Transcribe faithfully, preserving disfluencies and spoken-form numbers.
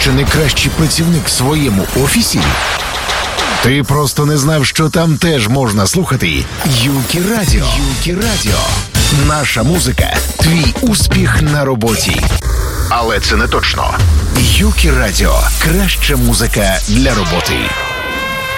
чи не кращий працівник в своєму офісі? Ти просто не знав, що там теж можна слухати Юкі Радіо. Юкі Радіо. Наша музика – твій успіх на роботі. Але це не точно. Юкі Радіо – краща музика для роботи.